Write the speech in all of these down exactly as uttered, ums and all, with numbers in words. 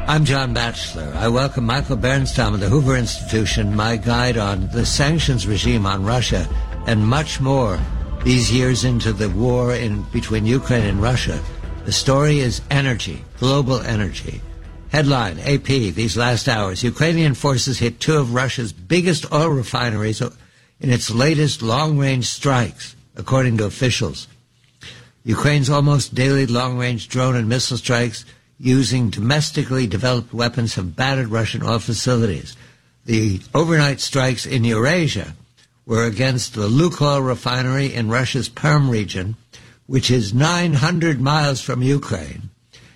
I'm John Batchelor. I welcome Michael Bernstein of the Hoover Institution, my guide on the sanctions regime on Russia, and much more these years into the war in between Ukraine and Russia. The story is energy, global energy. Headline, A P, these last hours. Ukrainian forces hit two of Russia's biggest oil refineries in its latest long-range strikes, according to officials. Ukraine's almost daily long-range drone and missile strikes using domestically developed weapons have battered Russian oil facilities. The overnight strikes in Eurasia were against the Lukoil refinery in Russia's Perm region, which is nine hundred miles from Ukraine,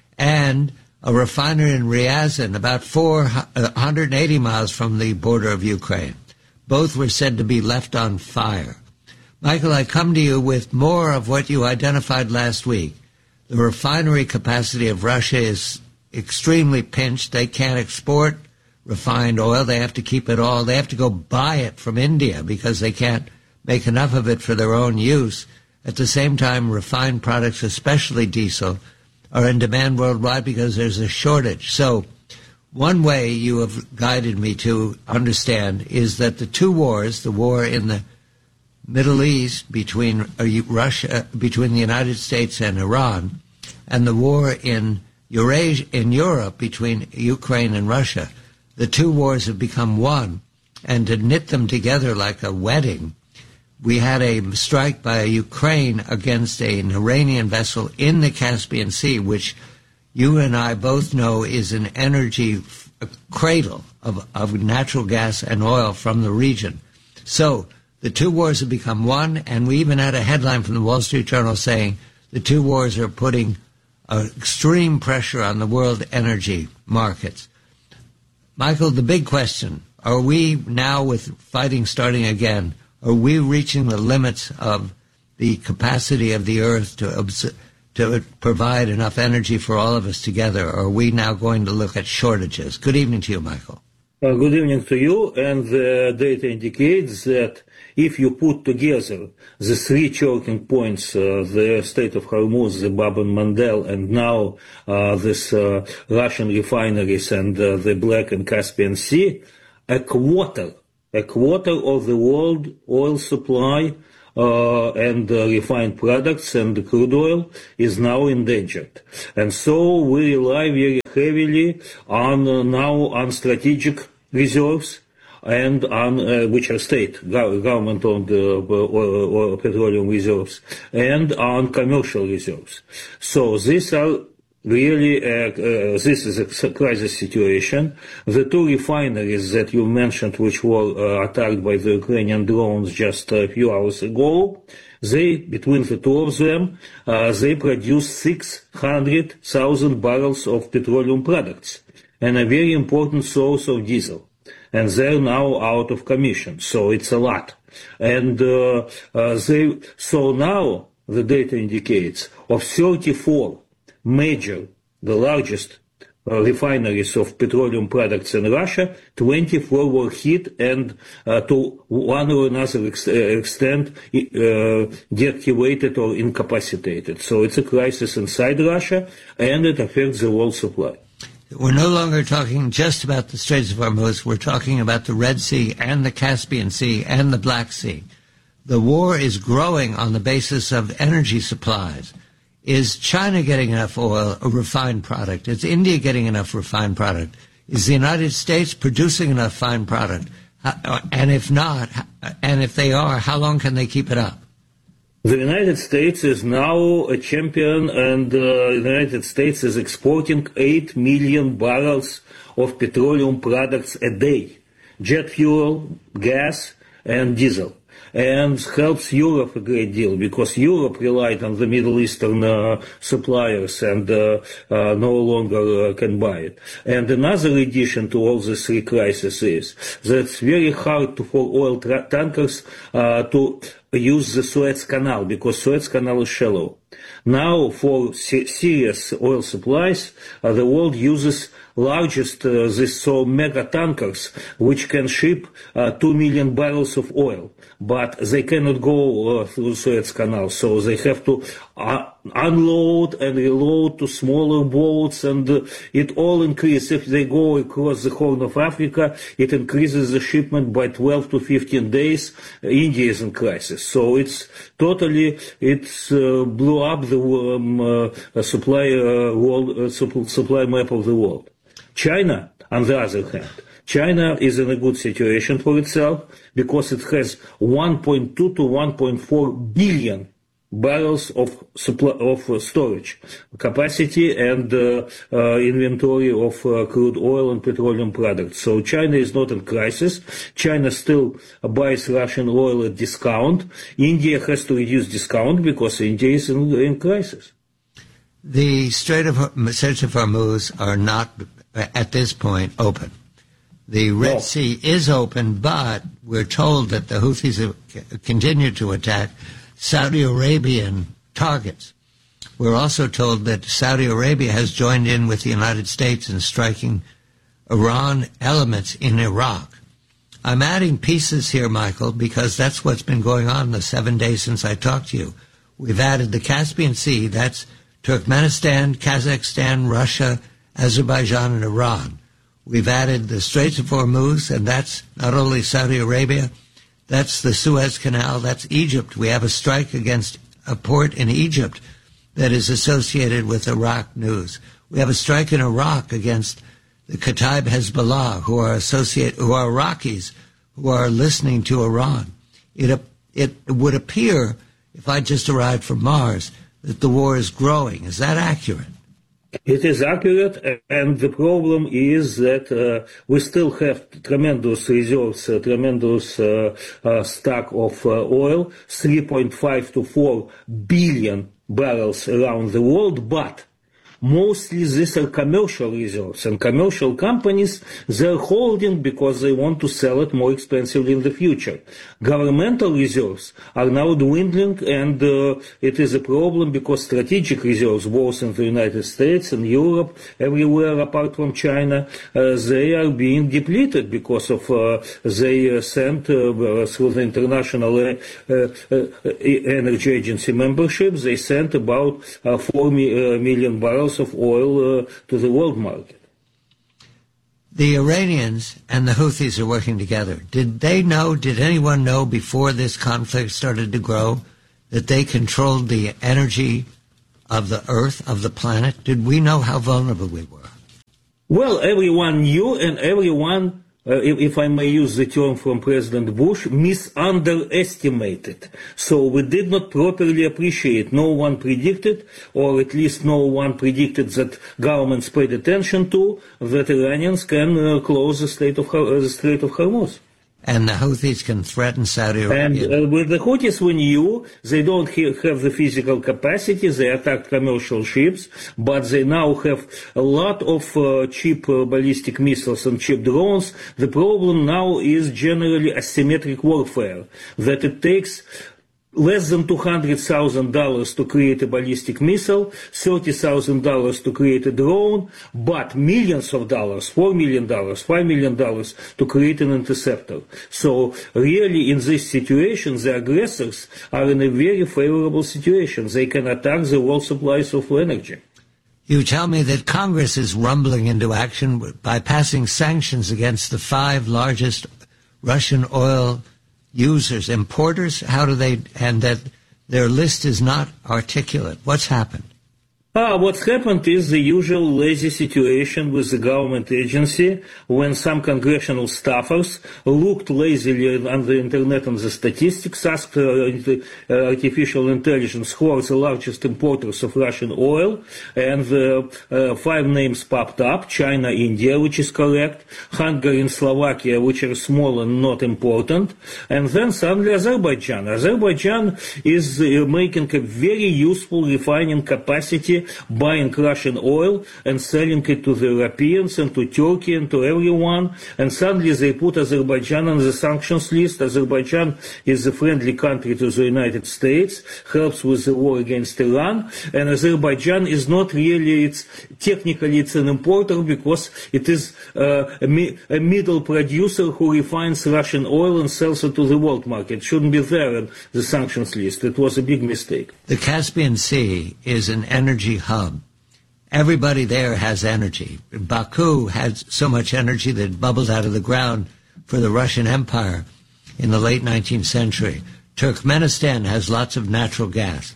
and a refinery in Ryazan, about four hundred eighty miles from the border of Ukraine. Both were said to be left on fire. Michael, I come to you with more of what you identified last week. The refinery capacity of Russia is extremely pinched. They can't export refined oil. They have to keep it all. They have to go buy it from India because they can't make enough of it for their own use. At the same time, refined products, especially diesel, are in demand worldwide because there's a shortage. So one way you have guided me to understand is that the two wars, the war in the Middle East between Russia, between the United States and Iran, and the war in Eurasia, in Europe between Ukraine and Russia, the two wars have become one. And to knit them together like a wedding, we had a strike by Ukraine against an Iranian vessel in the Caspian Sea, which you and I both know is an energy cradle of, of natural gas and oil from the region. So the two wars have become one, and we even had a headline from the Wall Street Journal saying the two wars are putting uh, extreme pressure on the world energy markets. Michael, the big question, are we now, with fighting starting again, are we reaching the limits of the capacity of the earth to, to provide enough energy for all of us together, or are we now going to look at shortages? Good evening to you, Michael. Uh, good evening to you, and the data indicates that if you put together the three choking points, uh, the Strait of Hormuz, the Bab el-Mandeb, and now uh, this uh, Russian refineries and uh, the Black and Caspian Sea, a quarter, a quarter of the world oil supply uh, and uh, refined products and crude oil is now endangered. And so we rely very heavily on uh, now on strategic reserves and on uh, which are state government-owned uh, oil, oil, petroleum reserves, and on commercial reserves. So these are really uh, uh, this is a crisis situation. The two refineries that you mentioned, which were uh, attacked by the Ukrainian drones just a few hours ago, they, between the two of them, uh, they produce six hundred thousand barrels of petroleum products and a very important source of diesel. And they're now out of commission, so it's a lot. And uh, uh, they, so now the data indicates of thirty-four major, the largest uh, refineries of petroleum products in Russia, twenty-four were hit and uh, to one or another ex- extent uh, deactivated or incapacitated. So it's a crisis inside Russia, and it affects the world supply. We're no longer talking just about the Straits of Hormuz. We're talking about the Red Sea and the Caspian Sea and the Black Sea. The war is growing on the basis of energy supplies. Is China getting enough oil, a refined product? Is India getting enough refined product? Is the United States producing enough fine product? And if not, and if they are, how long can they keep it up? The United States is now a champion, and uh, the United States is exporting eight million barrels of petroleum products a day, jet fuel, gas, and diesel, and helps Europe a great deal because Europe relied on the Middle Eastern uh, suppliers and uh, uh, no longer uh, can buy it. And another addition to all these three crises is that it's very hard to, for oil tra- tankers uh, to use the Suez Canal because Suez Canal is shallow. Now, for se- serious oil supplies, uh, the world uses largest, uh, these so mega tankers, which can ship uh, two million barrels of oil, but they cannot go uh, through Suez Canal, so they have to uh, unload and reload to smaller boats, and uh, it all increases. If they go across the Horn of Africa, it increases the shipment by twelve to fifteen days. India is in crisis. So it's totally, it's uh, blew up the um, uh, supply, uh, world, uh, supply map of the world. China, on the other hand, China is in a good situation for itself because it has one point two to one point four billion barrels of supply, of uh, storage capacity and uh, uh, inventory of uh, crude oil and petroleum products. So China is not in crisis. China still buys Russian oil at discount. India has to reduce discount because India is in, in crisis. The Strait of Strait of Hormuz are not at this point open. The Red no. Sea is open, but we're told that the Houthis have continued to attack Saudi Arabian targets. We're also told that Saudi Arabia has joined in with the United States in striking Iran elements in Iraq. I'm adding pieces here, Michael, because that's what's been going on in the seven days since I talked to you. We've added the Caspian Sea, that's Turkmenistan, Kazakhstan, Russia, Azerbaijan, and Iran. We've added the Straits of Hormuz, and that's not only Saudi Arabia, that's the Suez Canal, that's Egypt. We have a strike against a port in Egypt that is associated with Iraq news. We have a strike in Iraq against the Kataib Hezbollah, who are associate, who are Iraqis, who are listening to Iran. It, it would appear, if I just arrived from Mars, that the war is growing. Is that accurate? It is accurate, and the problem is that uh, we still have tremendous reserves, uh, tremendous uh, uh, stock of uh, oil, three point five to four billion barrels around the world, but mostly these are commercial reserves, and commercial companies, they're holding because they want to sell it more expensively in the future. Governmental reserves are now dwindling, and uh, it is a problem because strategic reserves, both in the United States and Europe, everywhere apart from China, uh, they are being depleted because of uh, they uh, sent uh, through the International uh, uh, Energy Agency membership, they sent about uh, four mi- uh, million barrels of oil uh, to the world market. The Iranians and the Houthis are working together. Did they know, did anyone know before this conflict started to grow that they controlled the energy of the earth, of the planet? Did we know how vulnerable we were? Well, everyone knew, and everyone, Uh, if, if I may use the term from President Bush, misunderestimated. So we did not properly appreciate. No one predicted, or at least no one predicted that governments paid attention to, that Iranians can uh, close the Strait of, uh, the Strait of Hormuz. And the Houthis can threaten Saudi Arabia. And uh, with the Houthis, we knew they don't ha- have the physical capacity. They attack commercial ships, but they now have a lot of uh, cheap uh, ballistic missiles and cheap drones. The problem now is generally asymmetric warfare, that it takes less than two hundred thousand dollars to create a ballistic missile, thirty thousand dollars to create a drone, but millions of dollars, four million dollars, five million dollars to create an interceptor. So really in this situation, the aggressors are in a very favorable situation. They can attack the world supplies of energy. You tell me that Congress is rumbling into action by passing sanctions against the five largest Russian oil users, importers. How do they, and that their list is not articulate. What's happened? Ah, what's happened is the usual lazy situation with the government agency when some congressional staffers looked lazily on the internet and the statistics, asked uh, the, uh, artificial intelligence who are the largest importers of Russian oil, and the uh, five names popped up: China, India, which is correct, Hungary and Slovakia, which are small and not important, and then suddenly Azerbaijan. Azerbaijan is uh, making a very useful refining capacity University, buying Russian oil and selling it to the Europeans and to Turkey and to everyone. And suddenly they put Azerbaijan on the sanctions list. Azerbaijan is a friendly country to the United States, helps with the war against Iran, and Azerbaijan is not really, it's technically it's an importer because it is uh, a, mi- a middle producer who refines Russian oil and sells it to the world market. It shouldn't be there in the sanctions list. It was a big mistake. The Caspian Sea is an energy hub. Everybody there has energy. Baku had so much energy that it bubbled out of the ground for the Russian Empire in the late nineteenth century. Turkmenistan has lots of natural gas.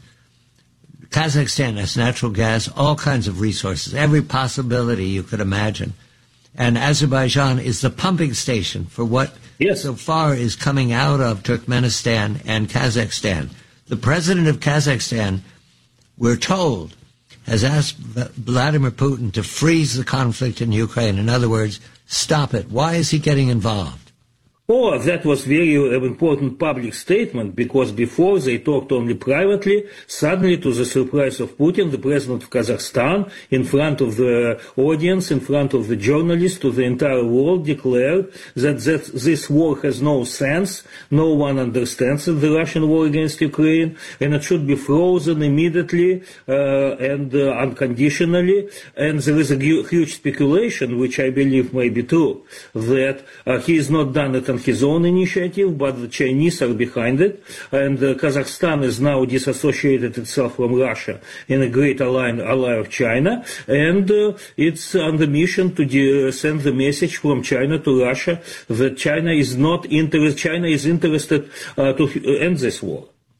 Kazakhstan has natural gas, all kinds of resources, every possibility you could imagine. And Azerbaijan is the pumping station for what yes. so far is coming out of Turkmenistan and Kazakhstan. The president of Kazakhstan, we're told, has asked Vladimir Putin to freeze the conflict in Ukraine. In other words, stop it. Why is he getting involved? Oh, that was very uh, important public statement, because before they talked only privately. Suddenly, to the surprise of Putin, the president of Kazakhstan, in front of the audience, in front of the journalists, to the entire world, declared that, that this war has no sense, no one understands it, the Russian war against Ukraine, and it should be frozen immediately uh, and uh, unconditionally. And there is a huge speculation, which I believe may be true, that uh, he has not done it his own initiative, but the Chinese are behind it, and uh, Kazakhstan is now disassociated itself from Russia in a great ally, ally of China, and uh, it's on the mission to de- send the message from China to Russia that China is not interested, China is interested uh, to end this war.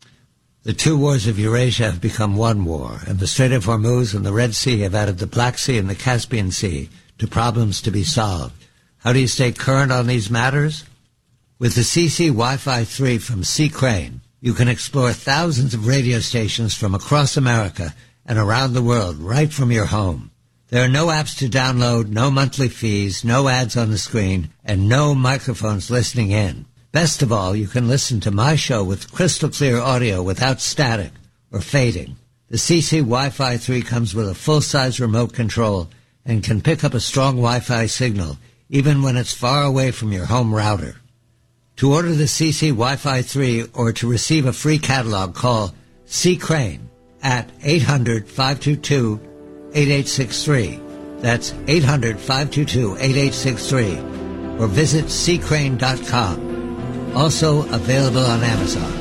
The two wars of Eurasia have become one war, and the Strait of Hormuz and the Red Sea have added the Black Sea and the Caspian Sea to problems to be solved. How do you stay current on these matters? With the C C Wi-Fi three from C. Crane, you can explore thousands of radio stations from across America and around the world right from your home. There are no apps to download, no monthly fees, no ads on the screen, and no microphones listening in. Best of all, you can listen to my show with crystal clear audio without static or fading. The C C Wi-Fi three comes with a full-size remote control and can pick up a strong Wi-Fi signal even when it's far away from your home router. To order the C C Wi-Fi three or to receive a free catalog, call C. Crane at eight hundred, five two two, eight eight six three. That's eight hundred, five two two, eight eight six three. Or visit c crane dot com. Also available on Amazon.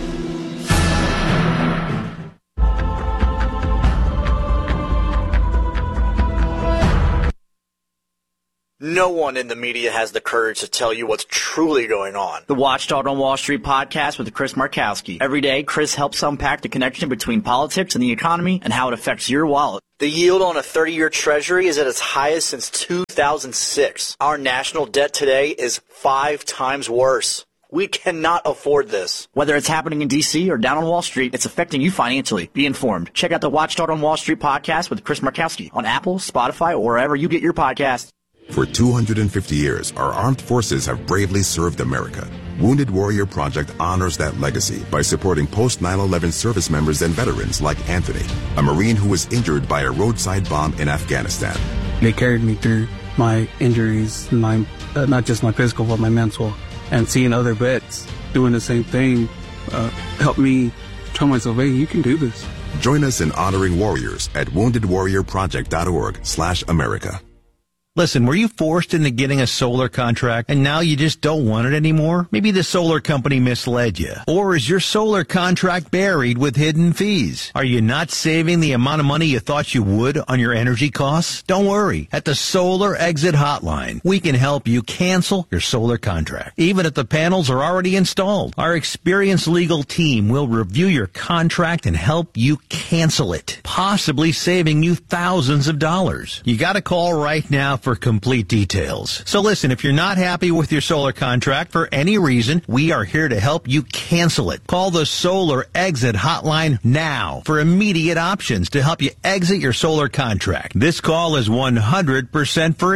No one in the media has the courage to tell you what's truly going on. The Watchdog on Wall Street podcast with Chris Markowski. Every day, Chris helps unpack the connection between politics and the economy and how it affects your wallet. The yield on a thirty-year treasury is at its highest since two thousand six. Our national debt today is five times worse. We cannot afford this. Whether it's happening in D C or down on Wall Street, it's affecting you financially. Be informed. Check out the Watchdog on Wall Street podcast with Chris Markowski on Apple, Spotify, or wherever you get your podcasts. For two hundred fifty years, our armed forces have bravely served America. Wounded Warrior Project honors that legacy by supporting post nine eleven service members and veterans like Anthony, a Marine who was injured by a roadside bomb in Afghanistan. They carried me through my injuries, my uh, not just my physical, but my mental. And seeing other vets doing the same thing uh, helped me tell myself, hey, you can do this. Join us in honoring warriors at wounded warrior project dot org slash America. Listen, were you forced into getting a solar contract and now you just don't want it anymore? Maybe the solar company misled you. Or is your solar contract buried with hidden fees? Are you not saving the amount of money you thought you would on your energy costs? Don't worry. At the Solar Exit Hotline, we can help you cancel your solar contract, even if the panels are already installed. Our experienced legal team will review your contract and help you cancel it, possibly saving you thousands of dollars. You got to call right now for complete details. So listen, if you're not happy with your solar contract for any reason, we are here to help you cancel it. Call the Solar Exit Hotline now for immediate options to help you exit your solar contract. This call is one hundred percent free.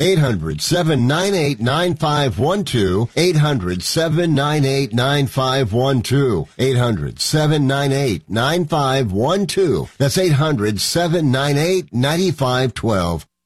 eight hundred, seven nine eight, nine five one two, eight hundred, seven nine eight, nine five one two, eight hundred, seven nine eight, nine five one two. That's eight hundred, seven nine eight, nine five one two.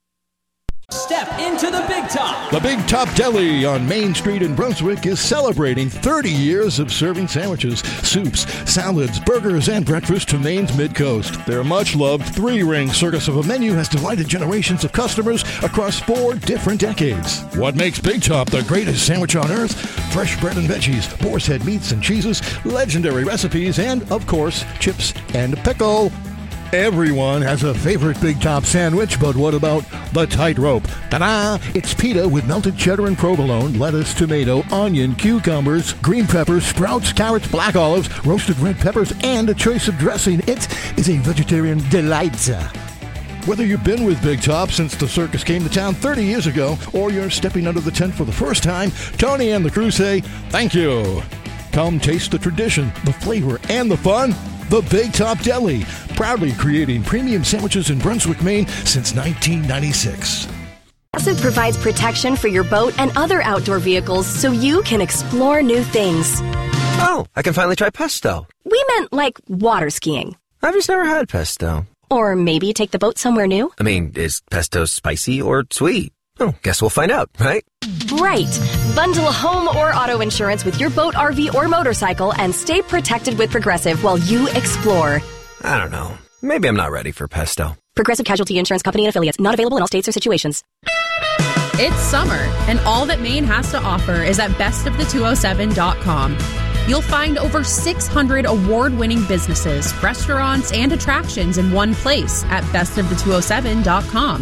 Step into the Big Top. The Big Top Deli on Main Street in Brunswick is celebrating thirty years of serving sandwiches, soups, salads, burgers, and breakfast to Maine's Mid-Coast. Their much-loved three-ring circus of a menu has delighted generations of customers across four different decades. What makes Big Top the greatest sandwich on earth? Fresh bread and veggies, boar's head meats and cheeses, legendary recipes, and, of course, chips and pickle. Everyone has a favorite Big Top sandwich, but what about the tightrope? Ta-da! It's pita with melted cheddar and provolone, lettuce, tomato, onion, cucumbers, green peppers, sprouts, carrots, black olives, roasted red peppers, and a choice of dressing. It is a vegetarian delight. Whether you've been with Big Top since the circus came to town thirty years ago, or you're stepping under the tent for the first time, Tony and the crew say thank you. Come taste the tradition, the flavor, and the fun. The Big Top Deli, proudly creating premium sandwiches in Brunswick, Maine since nineteen ninety-six. Progressive provides protection for your boat and other outdoor vehicles so you can explore new things. Oh, I can finally try pesto. We meant like water skiing. I've just never had pesto. Or maybe take the boat somewhere new. I mean, is pesto spicy or sweet? Oh, guess we'll find out, right? Right. Bundle home or auto insurance with your boat, R V, or motorcycle and stay protected with Progressive while you explore. I don't know. Maybe I'm not ready for pesto. Progressive Casualty Insurance Company and Affiliates. Not available in all states or situations. It's summer, and all that Maine has to offer is at best of the two oh seven dot com. You'll find over six hundred award-winning businesses, restaurants, and attractions in one place at best of the two oh seven dot com.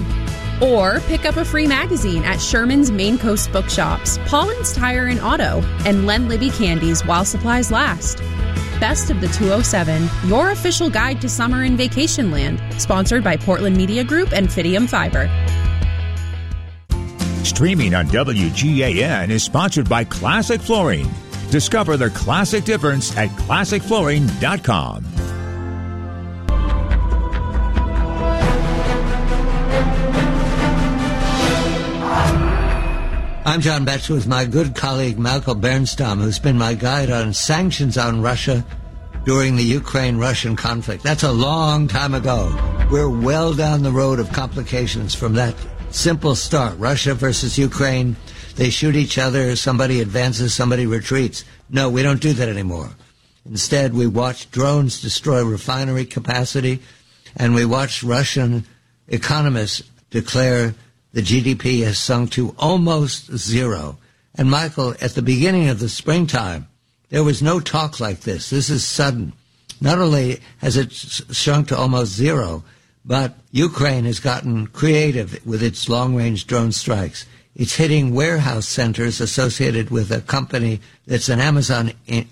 Or pick up a free magazine at Sherman's Maine Coast Bookshops, Paulin's Tire and Auto, and Len Libby Candies while supplies last. Best of the two oh seven, your official guide to summer in vacation land. Sponsored by Portland Media Group and Fidium Fiber. Streaming on W G A N is sponsored by Classic Flooring. Discover the classic difference at classic flooring dot com. I'm John Betts with my good colleague Malcolm Bernstam, who's been my guide on sanctions on Russia during the Ukraine-Russian conflict. That's a long time ago. We're well down the road of complications from that simple start. Russia versus Ukraine. They shoot each other. Somebody advances, somebody retreats. No, we don't do that anymore. Instead, we watch drones destroy refinery capacity, and we watch Russian economists declare the G D P has sunk to almost zero. And Michael, at the beginning of the springtime, there was no talk like this. This is sudden. Not only has it shrunk to almost zero, but Ukraine has gotten creative with its long-range drone strikes. It's hitting warehouse centers associated with a company that's an Amazon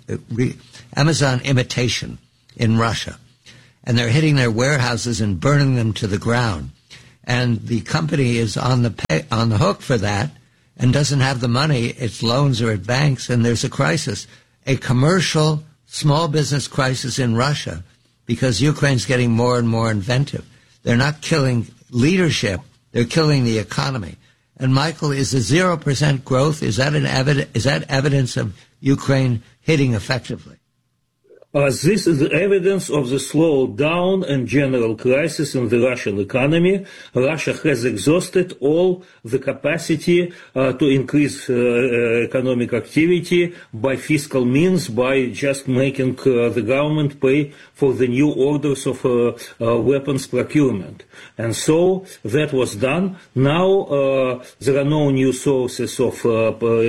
Amazon imitation in Russia. And they're hitting their warehouses and burning them to the ground. And the company is on the pay, on the hook for that and doesn't have the money. Its loans are at banks, and there's a crisis, a commercial small business crisis in Russia because Ukraine's getting more and more inventive. They're not killing leadership. They're killing the economy. And, Michael, is the zero percent growth, is that, an evid- is that evidence of Ukraine hitting effectively? Uh, this is evidence of the slowdown and general crisis in the Russian economy. Russia has exhausted all the capacity uh, to increase uh, uh, economic activity by fiscal means, by just making uh, the government pay for the new orders of uh, uh, weapons procurement. And so that was done. Now uh, there are no new sources of uh,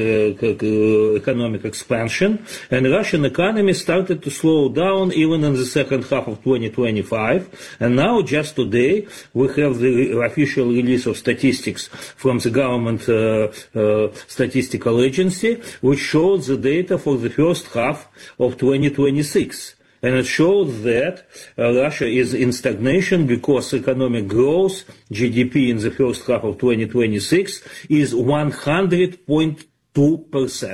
uh, economic expansion, and Russian economy started to slow down even in the second half of twenty twenty-five. And now, just today, we have the official release of statistics from the government uh, uh, statistical agency, which shows the data for the first half of twenty twenty-six. And it shows that uh, Russia is in stagnation because economic growth, G D P in the first half of twenty twenty-six, is one hundred point two percent.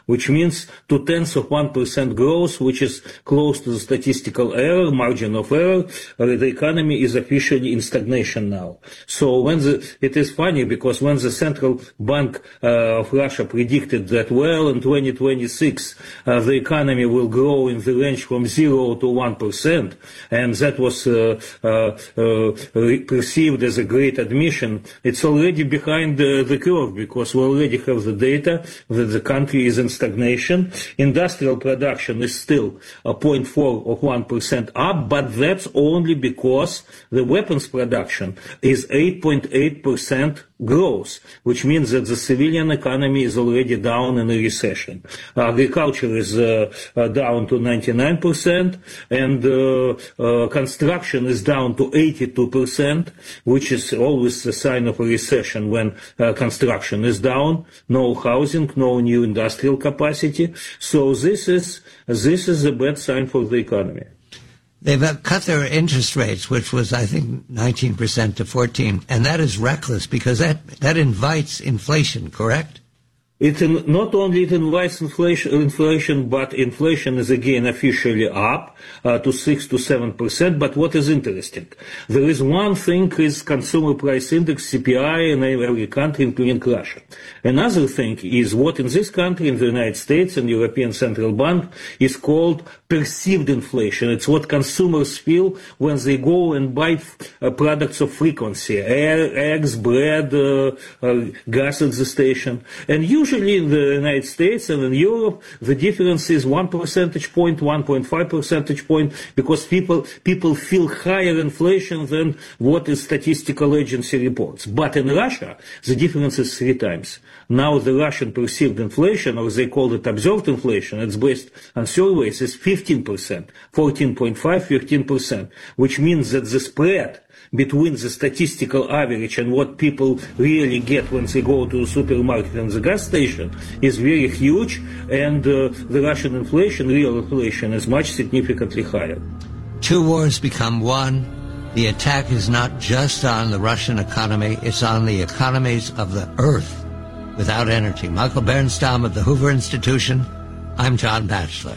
which means two tenths of one percent growth, which is close to the statistical error, margin of error. Uh, the economy is officially in stagnation now. So when the, it is funny because when the central bank uh, of Russia predicted that, well, in twenty twenty-six, uh, the economy will grow in the range from zero to one percent, and that was uh, uh, uh, perceived as a great admission, it's already behind the, the curve because we already have the data that the country is in stagnation. Industrial production is still a zero point four of one percent up, but that's only because the weapons production is eight point eight percent growth, which means that the civilian economy is already down in a recession. Agriculture is uh, uh, down to ninety-nine percent, and uh, uh, construction is down to eighty-two percent, which is always a sign of a recession when uh, construction is down, no housing, no new industrial capacity. So this is this is a bad sign for the economy. They've uh, cut their interest rates, which was, I think, nineteen percent to fourteen, and that is reckless because that, that invites inflation, correct? It in, not only it invites inflation, inflation, but inflation is again officially up uh, to six to seven percent. But what is interesting, there is one thing is consumer price index C P I in every country, including Russia. Another thing is what in this country, in the United States and European Central Bank, is called perceived inflation. It's what consumers feel when they go and buy uh, products of frequency, air, eggs, bread, uh, uh, gas at the station, and you. Usually in the United States and in Europe, the difference is one percentage point, one point five percentage point, because people people feel higher inflation than what the statistical agency reports. But in Russia, the difference is three times. Now the Russian perceived inflation, or they call it observed inflation, it's based on surveys, is fifteen percent, fourteen point five, fifteen percent, which means that the spread between the statistical average and what people really get when they go to the supermarket and the gas station is very huge, and uh, the Russian inflation, real inflation, is much significantly higher. Two wars become one. The attack is not just on the Russian economy, it's on the economies of the earth without energy. Michael Bernstam of the Hoover Institution. I'm John Batchelor.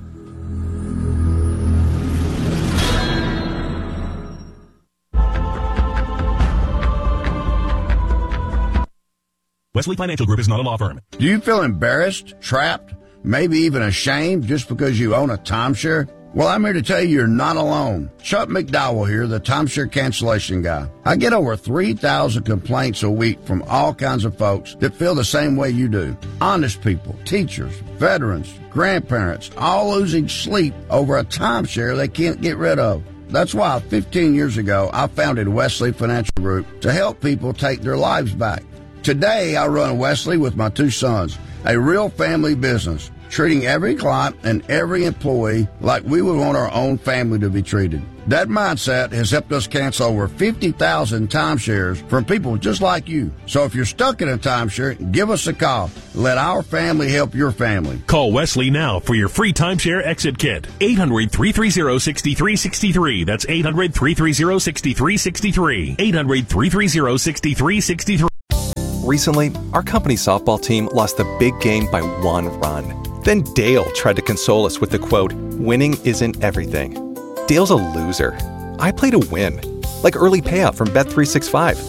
Wesley Financial Group is not a law firm. Do you feel embarrassed, trapped, maybe even ashamed just because you own a timeshare? Well, I'm here to tell you you're not alone. Chuck McDowell here, the timeshare cancellation guy. I get over three thousand complaints a week from all kinds of folks that feel the same way you do. Honest people, teachers, veterans, grandparents, all losing sleep over a timeshare they can't get rid of. That's why fifteen years ago, I founded Wesley Financial Group to help people take their lives back. Today, I run Wesley with my two sons, a real family business, treating every client and every employee like we would want our own family to be treated. That mindset has helped us cancel over fifty thousand timeshares from people just like you. So if you're stuck in a timeshare, give us a call. Let our family help your family. Call Wesley now for your free timeshare exit kit. eight hundred, three three zero, six three six three. That's eight hundred, three three zero, six three six three. eight hundred, three three zero, six three six three. Recently, our company softball team lost the big game by one run. Then Dale tried to console us with the quote, "Winning isn't everything." Dale's a loser. I play to win. Like early payout from Bet three sixty-five.